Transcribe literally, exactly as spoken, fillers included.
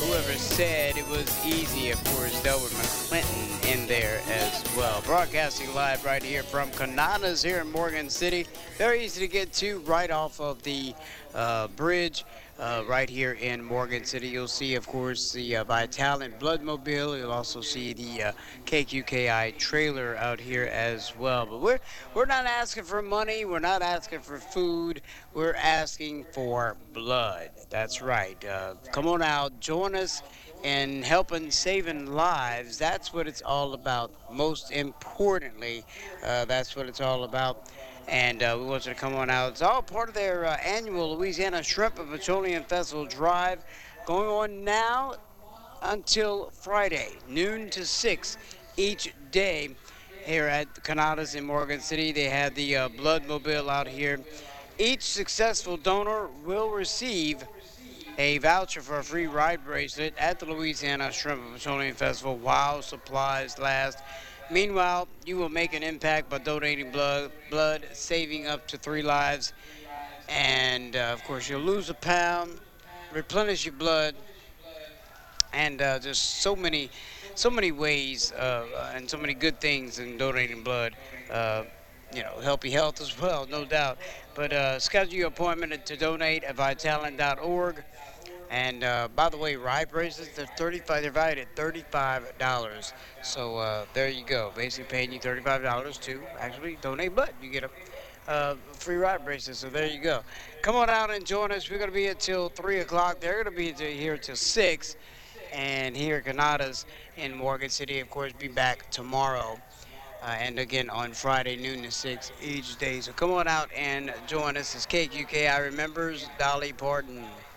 whoever said it was easy, of course, Delbert McClinton in there as well. Broadcasting live right here from Canadas here in Morgan City. Very easy to get to right off of the uh, bridge uh, right here in Morgan City. You'll see, of course, the uh, Vitalant Bloodmobile. You'll also see the uh, K Q K I trailer out here as well. But we're, we're not asking for money. We're not asking for food. We're asking for blood. That's right. Uh, come on out. Join us in helping saving lives. That's what it's all about. Most importantly, uh, that's what it's all about. And uh, we want you to come on out. It's all part of their uh, annual Louisiana Shrimp and Petroleum Festival Drive going on now until Friday, noon to six each day here at Canadas in Morgan City. They have the uh, Bloodmobile out here. Each successful donor will receive a voucher for a free ride bracelet at the Louisiana Shrimp and Petroleum Festival while supplies last. Meanwhile, you will make an impact by donating blood, blood, saving up to three lives. And, uh, of course, you'll lose a pound, replenish your blood, and uh, just so many, so many ways uh, and so many good things in donating blood. Uh, you know, healthy health as well, no doubt. But uh, schedule your appointment to donate at vitalant dot org. And uh, by the way, ride bracelets, they're thirty-five. They're valued at thirty-five dollars. So uh, there you go. Basically paying you thirty-five dollars to actually donate blood. You get a uh, free ride bracelet. So there you go. Come on out and join us. We're going to be here till three o'clock. They're going to be here till six. And here at Canadas in Morgan City, of course, be back tomorrow. Uh, and again on Friday, noon to six each day. So come on out and join us as K Q K I remembers Dolly Parton.